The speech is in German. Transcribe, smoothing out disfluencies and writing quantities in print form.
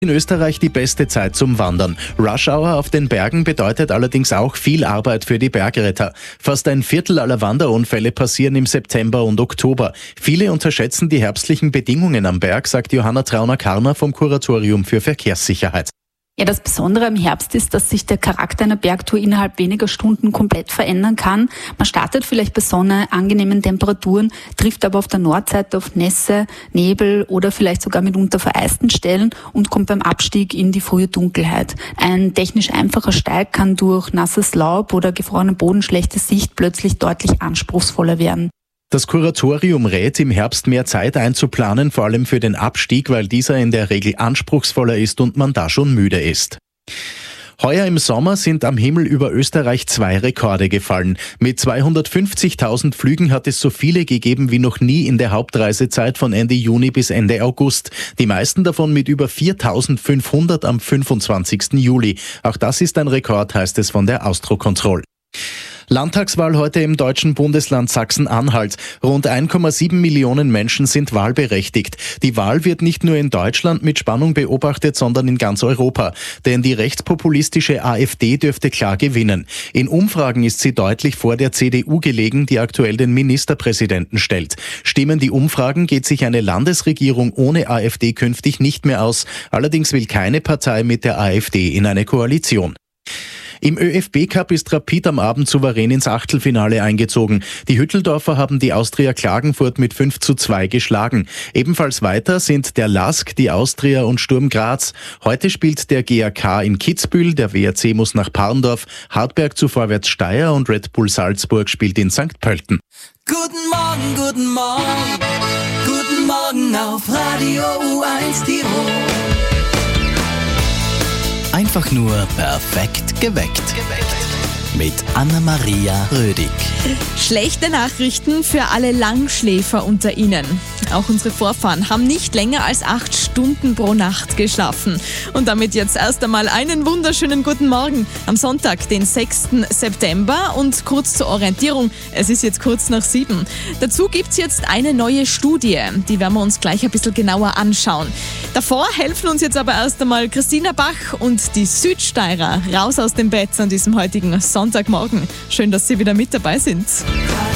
In Österreich die beste Zeit zum Wandern. Rush Hour auf den Bergen bedeutet allerdings auch viel Arbeit für die Bergretter. Fast ein Viertel aller Wanderunfälle passieren im September und Oktober. Viele unterschätzen die herbstlichen Bedingungen am Berg, sagt Johanna Trauner-Karner vom Kuratorium für Verkehrssicherheit. Ja, das Besondere im Herbst ist, dass sich der Charakter einer Bergtour innerhalb weniger Stunden komplett verändern kann. Man startet vielleicht bei Sonne, angenehmen Temperaturen, trifft aber auf der Nordseite auf Nässe, Nebel oder vielleicht sogar mitunter vereisten Stellen und kommt beim Abstieg in die frühe Dunkelheit. Ein technisch einfacher Steig kann durch nasses Laub oder gefrorenen Boden, schlechte Sicht plötzlich deutlich anspruchsvoller werden. Das Kuratorium rät, im Herbst mehr Zeit einzuplanen, vor allem für den Abstieg, weil dieser in der Regel anspruchsvoller ist und man da schon müde ist. Heuer im Sommer sind am Himmel über Österreich 2 Rekorde gefallen. Mit 250.000 Flügen hat es so viele gegeben wie noch nie in der Hauptreisezeit von Ende Juni bis Ende August. Die meisten davon mit über 4.500 am 25. Juli. Auch das ist ein Rekord, heißt es von der Austrocontrol. Landtagswahl heute im deutschen Bundesland Sachsen-Anhalt. Rund 1,7 Millionen Menschen sind wahlberechtigt. Die Wahl wird nicht nur in Deutschland mit Spannung beobachtet, sondern in ganz Europa. Denn die rechtspopulistische AfD dürfte klar gewinnen. In Umfragen ist sie deutlich vor der CDU gelegen, die aktuell den Ministerpräsidenten stellt. Stimmen die Umfragen, geht sich eine Landesregierung ohne AfD künftig nicht mehr aus. Allerdings will keine Partei mit der AfD in eine Koalition. Im ÖFB-Cup ist Rapid am Abend souverän ins Achtelfinale eingezogen. Die Hütteldorfer haben die Austria Klagenfurt mit 5:2 geschlagen. Ebenfalls weiter sind der LASK, die Austria und Sturm Graz. Heute spielt der GAK in Kitzbühel, der WRC muss nach Parndorf, Hartberg zu Vorwärts Steyr und Red Bull Salzburg spielt in St. Pölten. Guten Morgen, guten Morgen, guten Morgen auf Radio U1 Tirol. Einfach nur perfekt geweckt. Mit Anna-Maria Rödig. Schlechte Nachrichten für alle Langschläfer unter Ihnen. Auch unsere Vorfahren haben nicht länger als 8 Stunden pro Nacht geschlafen. Und damit jetzt erst einmal einen wunderschönen guten Morgen am Sonntag, den 6. September. Und kurz zur Orientierung, es ist jetzt kurz nach 7. Dazu gibt's jetzt eine neue Studie, die werden wir uns gleich ein bisschen genauer anschauen. Davor helfen uns jetzt aber erst einmal Christina Bach und die Südsteirer raus aus dem Bett an diesem heutigen Sonntagmorgen. Schön, dass Sie wieder mit dabei sind.